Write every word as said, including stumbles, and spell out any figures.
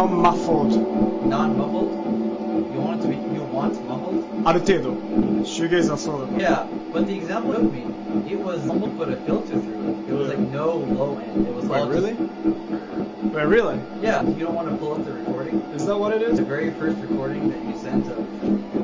non-muffled. Non-mumbled? You want it to be, you want mumbled? ある程度。シューゲイザーそうだから。 Yeah, but the example took me, it was mumbled but a filter through it. It was like no low end. It was Wait, all really? Just, Wait, really? yeah, you don't want to pull up the recording. Is that what it is? The very first recording that you sent of